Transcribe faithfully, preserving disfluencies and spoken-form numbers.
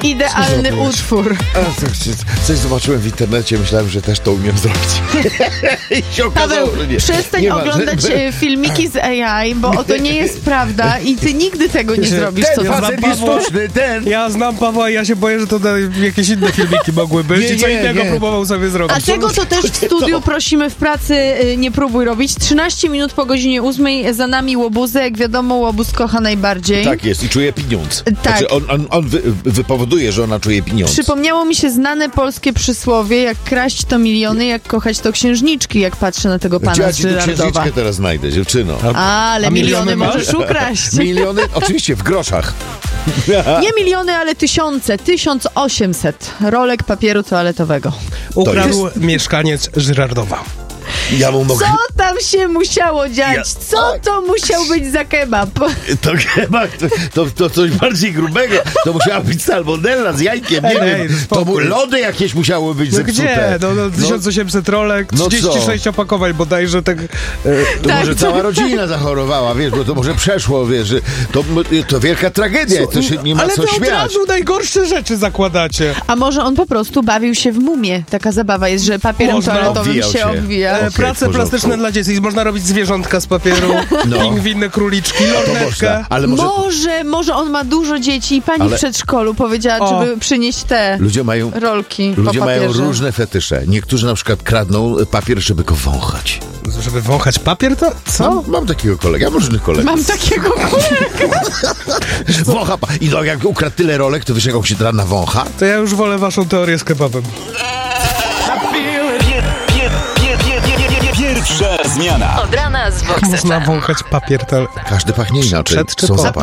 Idealny Co utwór. A, coś, coś zobaczyłem w internecie, myślałem, że też to umiem zrobić. I się okazało, Paweł, że nie. przestań nie ma, oglądać że... e, filmiki z A I, bo to nie jest prawda i ty nigdy tego nie zrobisz. Ten Co to facet za... jest sztuczny, ten! Ja znam Pawła i ja się boję, że to jakieś inne filmiki mogły być Nie, i co nie, innego nie. próbował sobie zrobić. A tego to też w studiu prosimy w pracy y, nie próbuj robić. trzynaście minut po godzinie ósmej za nami Łobuzę. Jak wiadomo, Łobuz kocha najbardziej. Tak jest i czuje pieniądz. Tak. Znaczy on, on, on wy, wypowoduje, że ona czuje pieniądz. Przypomniało mi się znane polskie przysłowie, jak kraść to miliony, jak kochać to księżniczki, jak patrzę na tego pana Ja z ci tu Żyrardowa. księżniczkę teraz znajdę, dziewczyno. A, ale A miliony, miliony masz? możesz ukraść. Miliony? Oczywiście, w groszach. Nie miliony, ale tysiące. tysiąc osiemset rolek papieru toaletowego. Ukradł mieszkaniec Żyrardowa. Ja mu mogę... Co tam się musiało dziać? Ja- Co to musiał być za kebab? To chyba to, to, to coś bardziej grubego. To musiała być salmonella z jajkiem, nie Ej, wiem. To mu, spokój. lody jakieś musiały być No zepsute. gdzie? No, no, tysiąc osiemset rolek, no trzydzieści sześć co? opakowań bodajże tak... E, To Tak. może cała rodzina zachorowała, wiesz, bo to może przeszło, wiesz, że to, to wielka tragedia, to się nie ma ale co wy od śmiać. razu najgorsze rzeczy zakładacie. A może on po prostu bawił się w mumię? Taka zabawa jest, że papierem Można. toaletowym Obwijał się się. obwija. E, Okej, prace w porządku. plastyczne dla dzieci. Można robić zwierzątka z papieru, No. pingwiny, króliczki, To lornetkę. można, ale może... Może, może on ma dużo dzieci i pani Ale- w przedszkolu powiedziała, O. żeby przynieść te Ludzie mają... rolki Ludzie po mają papierze. różne fetysze. Niektórzy na przykład kradną papier, żeby go wąchać. Żeby wąchać papier, to co? Mam, mam takiego kolegę, mam różnych kolegów. Mam takiego kolegę. Wącha pa- I no, jak ukradł tyle rolek, to wiesz, jak on się teraz nawącha? To ja już wolę waszą teorię z kebabem. Pierwsza zmiana. Od rana z Vox F M. Można wąchać papier, to... Każdy pachnie inaczej. Przed czy Są po? zapachy.